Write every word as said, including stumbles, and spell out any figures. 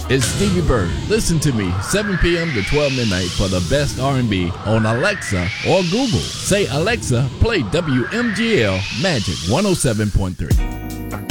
It's Stevie Bird. Listen to me seven p.m. to twelve midnight for the best R and B on Alexa or Google. Say, Alexa, play W M G L Magic one oh seven point three.